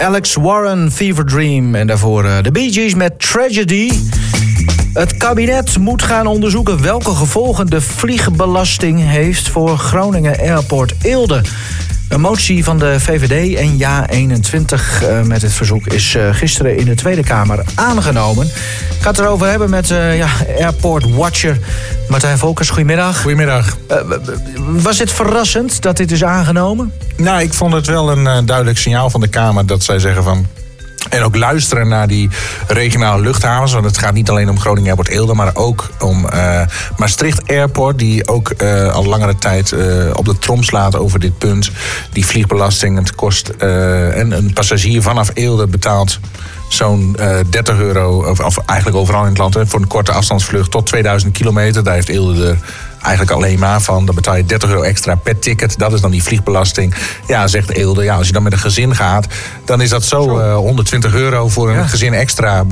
Alex Warren, Fever Dream. En daarvoor de Bee Gees met Tragedy. Het kabinet moet gaan onderzoeken welke gevolgen de vliegbelasting heeft voor Groningen Airport Eelde. Een motie van de VVD en JA21 met het verzoek is gisteren in de Tweede Kamer aangenomen. Ik ga het erover hebben met Airport Watcher Martijn Volkers. Goedemiddag. Goedemiddag. Was het verrassend dat dit is aangenomen? Nou, ik vond het wel een duidelijk signaal van de Kamer dat zij zeggen van... En ook luisteren naar die regionale luchthavens. Want het gaat niet alleen om Groningen Airport Eelde, maar ook om Maastricht Airport. Die ook al langere tijd op de trom slaat over dit punt. Die vliegbelasting, het kost. En een passagier vanaf Eelde betaalt zo'n €30. Of eigenlijk overal in het land. Voor een korte afstandsvlucht tot 2000 kilometer. Daar heeft Eelde er eigenlijk alleen maar van. Dan betaal je €30 extra per ticket. Dat is dan die vliegbelasting. Ja, zegt Eelde, als je dan met een gezin gaat, dan is dat zo €120 voor een gezin extra.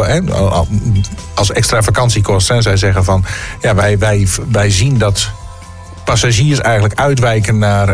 Als extra vakantiekosten. En zij zeggen van, ja, wij zien dat passagiers eigenlijk uitwijken naar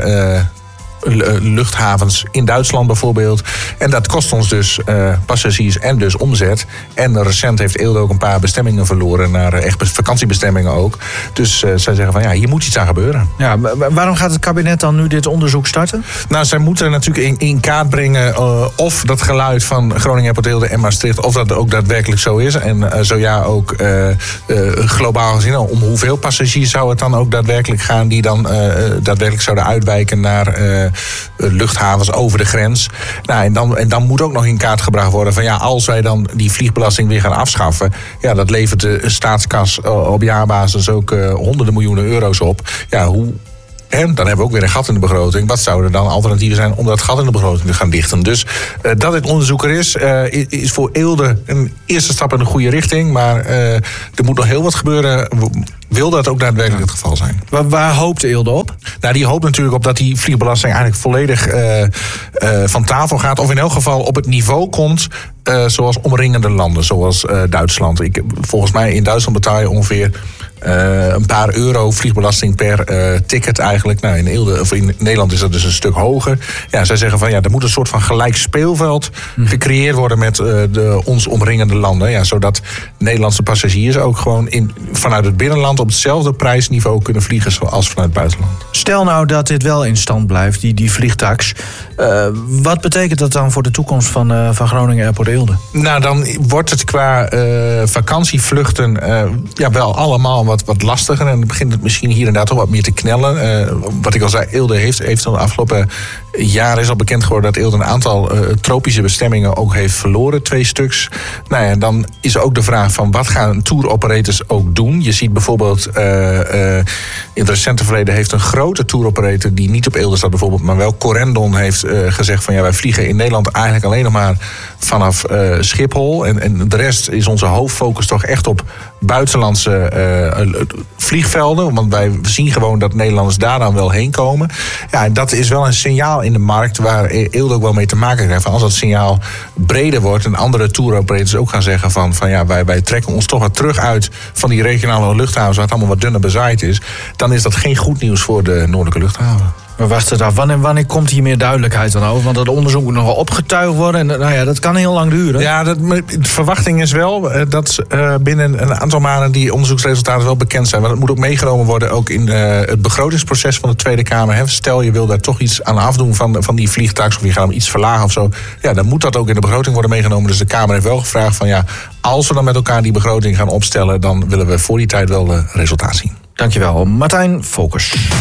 luchthavens in Duitsland bijvoorbeeld. En dat kost ons dus passagiers en dus omzet. En recent heeft Eelde ook een paar bestemmingen verloren naar echt vakantiebestemmingen ook. Dus zij zeggen van hier moet iets aan gebeuren. Ja, waarom gaat het kabinet dan nu dit onderzoek starten? Nou, zij moeten natuurlijk in kaart brengen of dat geluid van Groningen Airport Eelde en Maastricht, of dat ook daadwerkelijk zo is. En zo ja ook globaal gezien, om hoeveel passagiers zou het dan ook daadwerkelijk gaan die dan daadwerkelijk zouden uitwijken naar luchthavens over de grens. Nou, en dan moet ook nog in kaart gebracht worden van als wij dan die vliegbelasting weer gaan afschaffen, dat levert de staatskas op jaarbasis ook honderden miljoenen euro's op. En dan hebben we ook weer een gat in de begroting. Wat zouden dan alternatieven zijn om dat gat in de begroting te gaan dichten? Dus dat dit onderzoek er is voor Eelde een eerste stap in de goede richting. Maar er moet nog heel wat gebeuren. Wil dat ook daadwerkelijk het geval zijn? Waar hoopt Eelde op? Nou, die hoopt natuurlijk op dat die vliegbelasting eigenlijk volledig van tafel gaat. Of in elk geval op het niveau komt zoals omringende landen, zoals Duitsland. Volgens mij in Duitsland betaal je ongeveer een paar euro vliegbelasting per ticket eigenlijk. Nou, in Nederland is dat dus een stuk hoger. Ja, zij zeggen van er moet een soort van gelijk speelveld gecreëerd worden met ons omringende landen. Ja, zodat Nederlandse passagiers ook gewoon vanuit het binnenland op hetzelfde prijsniveau kunnen vliegen zoals vanuit het buitenland. Stel nou dat dit wel in stand blijft, die vliegtax. Wat betekent dat dan voor de toekomst van Groningen Airport Eelde? Nou, dan wordt het qua vakantievluchten wel allemaal wat lastiger. En dan begint het misschien hier en daar toch wat meer te knellen. Wat ik al zei, Eelde heeft de afgelopen jaren is al bekend geworden dat Eelde een aantal tropische bestemmingen ook heeft verloren. 2 stuks. Nou ja, dan is ook de vraag van wat gaan tour operators ook doen? Je ziet bijvoorbeeld in het recente verleden heeft een grote tour operator die niet op Eelde staat bijvoorbeeld, maar wel Corendon heeft gezegd van wij vliegen in Nederland eigenlijk alleen nog maar vanaf Schiphol. En de rest is onze hoofdfocus toch echt op buitenlandse vliegvelden. Want wij zien gewoon dat Nederlanders daar dan wel heen komen. Ja, en dat is wel een signaal in de markt waar Eelde ook wel mee te maken krijgt. Als dat signaal breder wordt en andere tour operators ook gaan zeggen van wij trekken ons toch wat terug uit van die regionale luchthavens waar het allemaal wat dunner bezaaid is, dan is dat geen goed nieuws voor de noordelijke luchthaven. Maar wacht het af, wanneer komt hier meer duidelijkheid dan over? Want dat onderzoek moet nog wel opgetuigd worden. En dat kan heel lang duren. Ja, de verwachting is wel dat binnen een aantal maanden die onderzoeksresultaten wel bekend zijn. Want het moet ook meegenomen worden ook in het begrotingsproces van de Tweede Kamer. Stel je wil daar toch iets aan afdoen van die vliegtax of je gaat hem iets verlagen of zo. Ja, dan moet dat ook in de begroting worden meegenomen. Dus de Kamer heeft wel gevraagd van als we dan met elkaar die begroting gaan opstellen, dan willen we voor die tijd wel resultaat zien. Dankjewel, Martijn Volkers.